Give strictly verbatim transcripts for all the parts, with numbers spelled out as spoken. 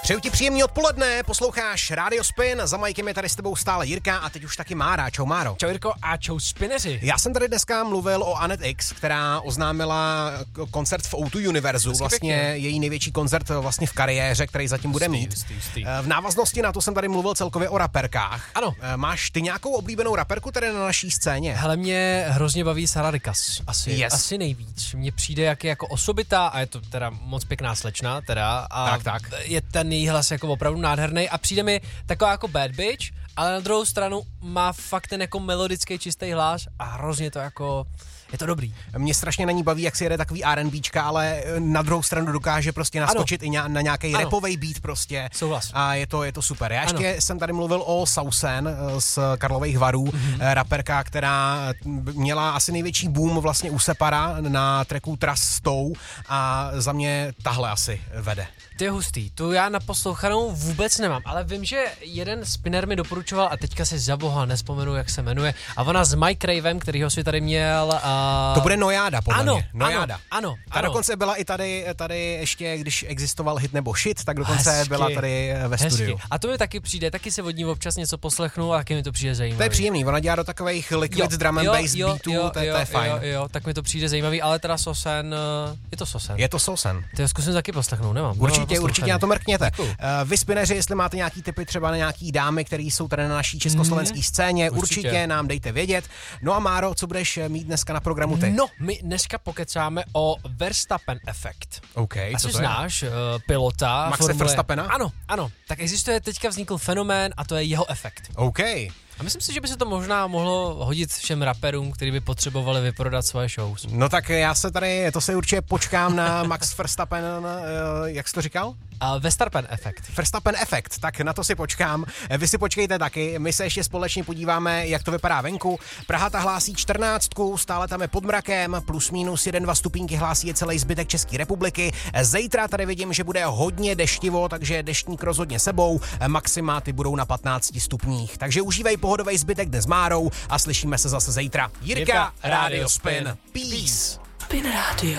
Přeju ti příjemný odpoledne, posloucháš Radio Spin, za majkem je tady s tebou stále Jirka a teď už taky Mára. Čau Máro. Čau Jirko a čau spineři. Já jsem tady dneska mluvil o Anet X, která oznámila koncert v O dva Univerzu, Hezky vlastně pěkně. její největší koncert vlastně v kariéře, který zatím bude Hustý, mít. hustý, hustý. V návaznosti na to jsem tady mluvil celkově o raperkách. Ano. Máš ty nějakou oblíbenou raperku tady na naší scéně? Hele, mě hrozně baví Sarah Rikas, asi, Yes. asi nejvíc. Mně přijde jak je jako osobitá a je to teda moc pěkná slečna teda. A Tak, tak. je ten její hlas jako opravdu nádherný a přijde mi taková jako bad bitch, ale na druhou stranu má fakt ten jako melodický čistý hlas a hrozně to jako... Je to dobrý. Mě strašně na ní baví, jak si jede takový R and Bčka, ale na druhou stranu dokáže prostě naskočit ano. i ně, na nějaký rapovej beat prostě. Souhlas. A je to, je to super. Já ještě ano. jsem tady mluvil o Sausen z Karlových Varů, mm-hmm. raperka, která měla asi největší boom vlastně u Separa na tracku Trust s tou a za mě tahle asi vede. Ty je hustý, tu já na poslouchanou vůbec nemám, ale vím, že jeden spinner mi doporučoval a teďka si za boha nespomenu, jak se jmenuje, a ona s Mike Ravem, kterýho si tady měl. A... To bude Nojáda, podle ano, mě. Nojáda. Ano, ano, A ano. dokonce byla i tady, tady ještě, když existoval Hit nebo Shit, tak dokonce Hezky. byla tady ve Hezky. studiu. A to mi taky přijde, taky se od ní občas něco poslechnu a taky mi to přijde zajímavý. To je příjemný, ona dělá do takových liquid drum and bass beatů, jo, to, je- jo, to je fajn. Jo, jo, tak mi to přijde zajímavý, ale teda Sosen, uh, je to Sosen. Je to Sausen. Ty ho zkusím taky poslechnout, nemám. Určitě, nemám určitě na to mrkněte. Děkuju. Uh, vy spineři, jestli máte nějaký tipy třeba na nějaký dámy, které jsou tady na naší československé Mhm. scéně, Určitě. určitě nám dejte vědět. No a Máro, co budeš mít dneska na programu ty? No, my dneska pokecáme o Verstappen efekt. OK, co Asi to je? znáš uh, pilota Maxe Formule... Verstappena? Ano, ano. Tak existuje, teďka vznikl fenomén a to je jeho efekt. OK. A myslím si, že by se to možná mohlo hodit všem raperům, kteří by potřebovali vyprodat svoje shows. No tak já se tady, to se určitě počkám na Max Verstappen, uh, jak jsi to říkal? A Verstappen efekt. Verstappen efekt, tak na to si počkám. Vy si počkejte taky, my se ještě společně podíváme, jak to vypadá venku. Praha ta hlásí čtrnáctku, stále tam je pod mrakem, plus minus jeden, dva stupínky hlásí je celý zbytek České republiky. Zítra tady vidím, že bude hodně deštivo, takže deštník rozhodně sebou, maxima ty budou na patnácti stupních. Takže užívej pohodový zbytek dnes s Márou a slyšíme se zase zítra. Jirka, Jirka, Radio Radio Spin. Spin. Peace. Spin Radio.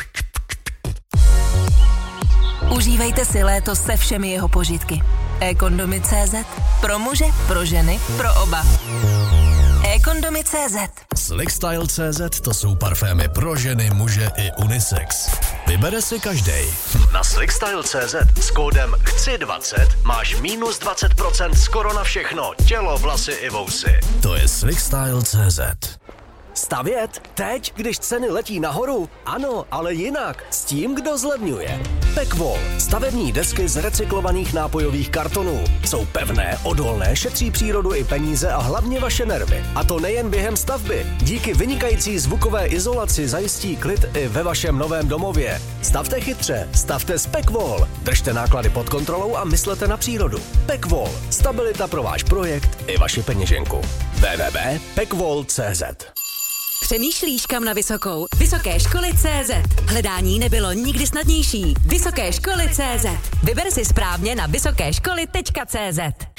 Užívejte si léto se všemi jeho požitky. e-kondomy tečka cé zet. Pro muže, pro ženy, pro oba. e-kondomy tečka cé zet. Slickstyle tečka cé zet to jsou parfémy pro ženy, muže i unisex. Vybere si každej. Na Slickstyle tečka cé zet s kódem chci dvacet máš minus dvacet procent skoro na všechno. Tělo, vlasy i vousy. To je Slickstyle tečka cé zet. Stavět? Teď, když ceny letí nahoru? Ano, ale jinak. S tím, kdo zlevňuje. Pekvol. Stavební desky z recyklovaných nápojových kartonů. Jsou pevné, odolné, šetří přírodu i peníze a hlavně vaše nervy. A to nejen během stavby. Díky vynikající zvukové izolaci zajistí klid i ve vašem novém domově. Stavte chytře, stavte s Pekvol. Držte náklady pod kontrolou a myslete na přírodu. Pekvol. Stabilita pro váš projekt i vaši peněženku. w w w tečka pekvol tečka cé zet. Přemýšlíš kam na vysokou? Vysoké školy tečka cé zet. Hledání nebylo nikdy snadnější. Vysoké školy tečka cé zet. Vyber si správně na vysoké školy tečka cé zet.